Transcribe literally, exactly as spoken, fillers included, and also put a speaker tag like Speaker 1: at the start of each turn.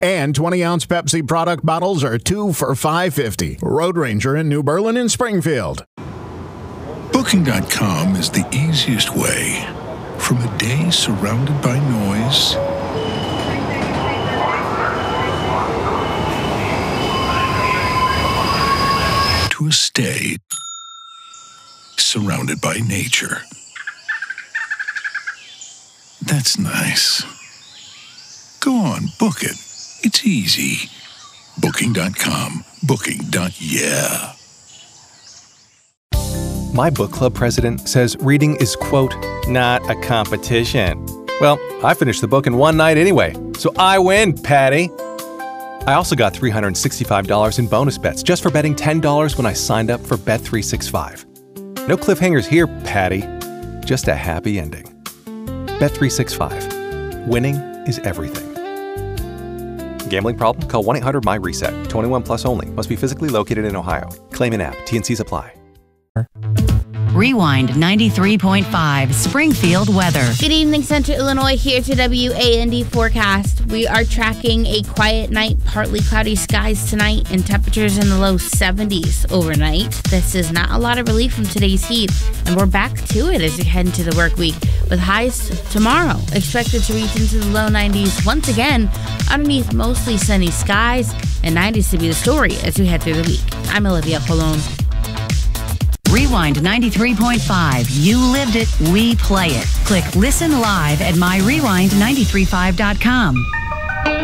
Speaker 1: And twenty-ounce Pepsi product bottles are two for five fifty. Road Ranger in New Berlin and Springfield.
Speaker 2: Booking dot com is the easiest way. From a day surrounded by noise to a stay surrounded by nature. That's nice. Go on, book it. It's easy. Booking dot com. Booking. Yeah.
Speaker 3: My book club president says reading is, quote, not a competition. Well, I finished the book in one night anyway, so I win, Patty. I also got three hundred sixty-five dollars in bonus bets just for betting ten dollars when I signed up for Bet three sixty-five. No cliffhangers here, Patty. Just a happy ending. Bet three sixty-five. Winning is everything. Gambling problem? Call one eight hundred M Y reset. twenty-one plus only. Must be physically located in Ohio. Claim in app. T N Cs apply.
Speaker 4: Rewind ninety-three point five Springfield weather.
Speaker 5: Good evening, Central Illinois. Here to W A N D forecast. We are tracking a quiet night, partly cloudy skies tonight, and temperatures in the low seventies overnight. This is not a lot of relief from today's heat, and we're back to it as we head into the work week, with highs tomorrow expected to reach into the low nineties once again, underneath mostly sunny skies, and nineties to be the story as we head through the week. I'm Olivia Colon.
Speaker 4: Rewind ninety-three point five. You lived it, we play it. Click listen live at my rewind nine three five dot com.